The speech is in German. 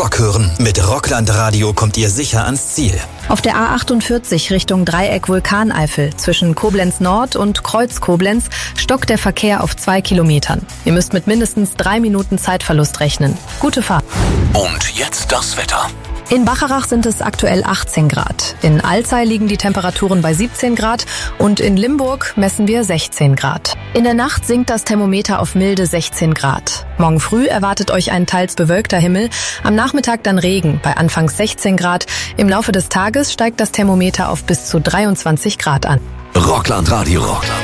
Rock hören. Mit Rockland Radio kommt ihr sicher ans Ziel. Auf der A48 Richtung Dreieck Vulkaneifel zwischen Koblenz Nord und Kreuz Koblenz stockt der Verkehr auf 2 Kilometern. Ihr müsst mit mindestens 3 Minuten Zeitverlust rechnen. Gute Fahrt. Und jetzt das Wetter. In Bacharach sind es aktuell 18 Grad. In Alzey liegen die Temperaturen bei 17 Grad und in Limburg messen wir 16 Grad. In der Nacht sinkt das Thermometer auf milde 16 Grad. Morgen früh erwartet euch ein teils bewölkter Himmel, am Nachmittag dann Regen bei anfangs 16 Grad. Im Laufe des Tages steigt das Thermometer auf bis zu 23 Grad an. Rockland Radio.